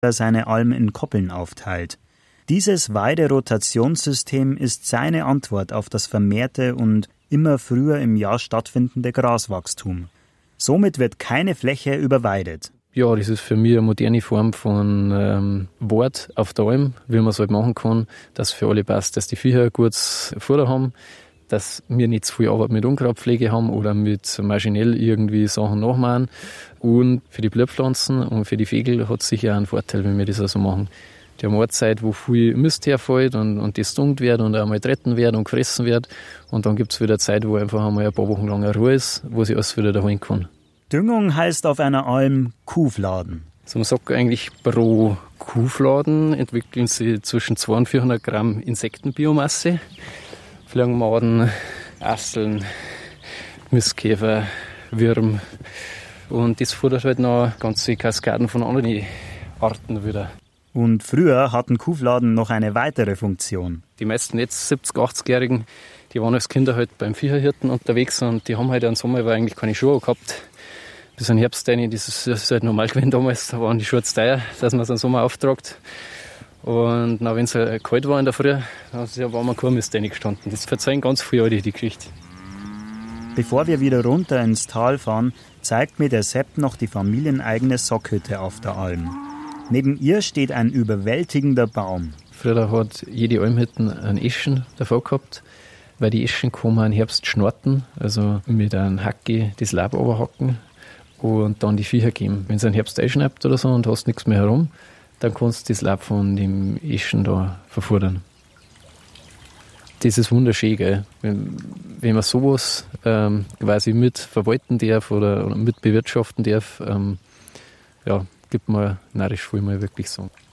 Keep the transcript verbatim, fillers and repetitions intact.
er seine Alm in Koppeln aufteilt. Dieses Weiderotationssystem ist seine Antwort auf das vermehrte und immer früher im Jahr stattfindende Graswachstum. Somit wird keine Fläche überweidet. Ja, das ist für mich eine moderne Form von ähm, Wort auf der Alm, wie man es halt machen kann, dass für alle passt, dass die Viecher gut Futter haben, dass wir nicht zu viel Arbeit mit Unkrautpflege haben oder mit maschinell irgendwie Sachen nachmachen. Und für die Blühpflanzen und für die Vögel hat es sicher auch einen Vorteil, wenn wir das also machen. Die haben eine Zeit, wo viel Mist herfällt und, und das dunkt wird und einmal treten wird und gefressen wird. Und dann gibt es wieder Zeit, wo einfach einmal ein paar Wochen lang eine Ruhe ist, wo sich alles wieder daholen kann. Düngung heißt auf einer Alm Kuhfladen. Also man sagt eigentlich, pro Kuhfladen entwickeln sie zwischen zweihundert und vierhundert Gramm Insektenbiomasse. Fliegenmaden, Asteln, Mistkäfer, Würm. Und das fordert halt noch ganze Kaskaden von anderen Arten wieder. Und früher hatten Kuhfladen noch eine weitere Funktion. Die meisten jetzt siebzig-, achtzigjährigen, die waren als Kinder halt beim Viecherhirten unterwegs und die haben halt im Sommer aber eigentlich keine Schuhe gehabt. Bis im Herbst rein, das ist, das ist halt normal gewesen damals, da waren die Schuhe zu teuer, dass man es im Sommer auftragt. Und wenn es halt kalt war in der Früh, dann waren wir kein Mist reingestanden. Das verzeihen ganz viele Leute, die Geschichte. Bevor wir wieder runter ins Tal fahren, zeigt mir der Sepp noch die familieneigene Sockhütte auf der Alm. Neben ihr steht ein überwältigender Baum. Früher hat jede Almhütte einen Eschen davor gehabt, weil die Eschen kommen im Herbst schnorten, also mit einem Hacke das Laub runterhacken und dann die Viecher geben. Wenn es einen Herbst einschnappt oder so und hast nichts mehr herum, dann kannst du das Laub von dem Eschen da verfordern. Das ist wunderschön, gell? Wenn, wenn man sowas ähm, quasi mit verwalten darf oder, oder mit bewirtschaften darf, ähm, ja, gibt man narrisch viel, mal wirklich so.